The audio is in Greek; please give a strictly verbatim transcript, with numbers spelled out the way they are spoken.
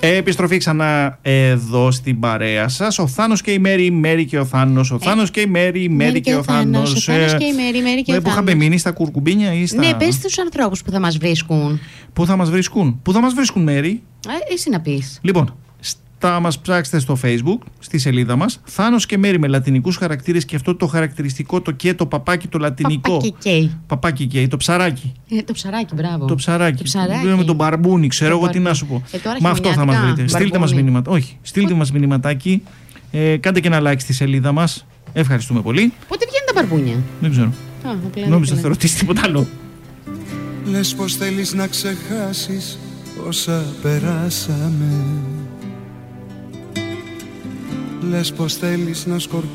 Επιστροφή ξανά εδώ στην παρέα σας. Ο Θάνος και η Μέρη, η Μέρη και ο Θάνος. Ο Θάνος και η Μέρη, η Μέρη και ο Θάνος. Ο Θάνος και η Μέρη, η Μέρη και ο Θάνος. Που είχαμε μείνει στα κουρκουμπίνια ή στα. Ναι, πες στους ανθρώπους που θα μας βρίσκουν. Πού θα μας βρίσκουν, Πού θα μας βρίσκουν, Μέρη. Ε, εσύ να πεις. Λοιπόν, θα μας ψάξετε στο Facebook, στη σελίδα μας. Θάνος και Μέρη με λατινικούς χαρακτήρες και αυτό το χαρακτηριστικό, το και, το παπάκι, το λατινικό. Παπάκι και. Παπάκι και, το ψαράκι. Ε, το ψαράκι, μπράβο. Το ψαράκι. Το ψαράκι. Με τον μπαρμπούνι, ξέρω εγώ τι να σου πω. Ε, Μα αυτό θα μας βρείτε. Στείλτε μας μηνύματα. Όχι, στείλτε μας μηνυματάκι. Ε, κάντε και ένα like στη σελίδα μας. Ευχαριστούμε πολύ. Πότε βγαίνουν τα μπαρμπούνια? Δεν ξέρω. Α, νόμιζα θα ρωτήσει τίποτα άλλο. Λες πως θέλεις να ξεχάσεις όσα περάσαμε. Λες πως θέλεις να σκορπίσεις